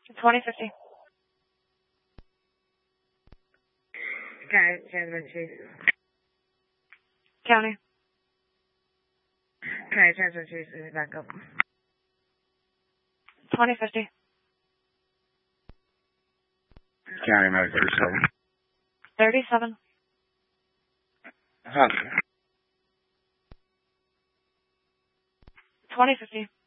2050. Okay, Transfer Chief. County. Okay, Transfer Chief is back up. 2050. County Mode 37. 37. Hunter. 2050.